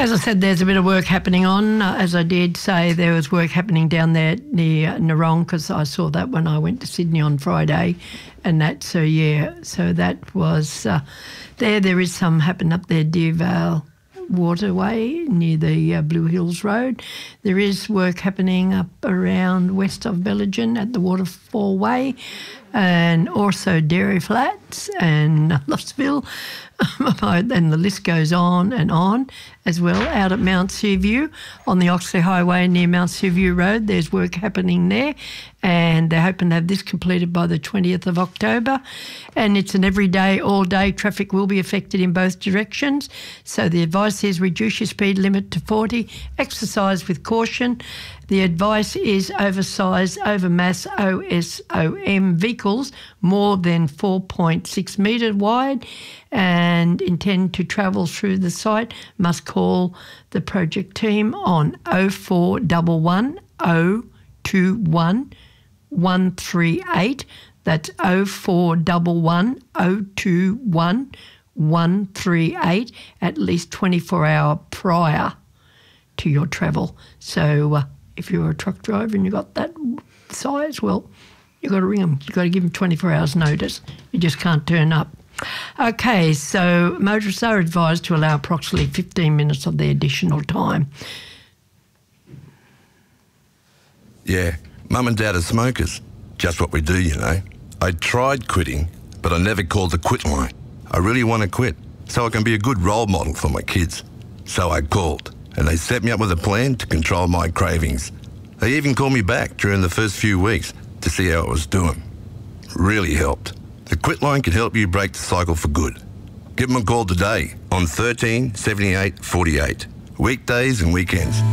As I said, there's a bit of work happening on. As I did say, there was work happening down there near Narong, because I saw that when I went to Sydney on Friday, and that, so that was there. There is some happening up there, Deervale Waterway near the Blue Hills Road. There is work happening up around west of Belgian at the Waterfall Way, and also Dairy Flats and Loughsville, and the list goes on and on as well. Out at Mount Seaview on the Oxley Highway near Mount Seaview Road, there's work happening there, and they're hoping to have this completed by the 20th of October. And it's an everyday, all-day traffic will be affected in both directions. So the advice is reduce your speed limit to 40, exercise with caution. The advice is oversized, overmass OSOM vehicles more than 4.6 metre wide and intend to travel through the site must call the project team on 0411 021 138. That's 0411 021 138 at least 24 hours prior to your travel. So if you're a truck driver and you've got that size, well, you've got to ring them. You've got to give them 24 hours notice. You just can't turn up. Okay, so motorists are advised to allow approximately 15 minutes of their additional time. Yeah, Mum and Dad are smokers. Just what we do, you know. I tried quitting, but I never called the quit line. I really want to quit, so I can be a good role model for my kids. So I called, and they set me up with a plan to control my cravings. They even called me back during the first few weeks to see how I was doing. Really helped. The Quit Line can help you break the cycle for good. Give them a call today on 13 78 48, weekdays and weekends.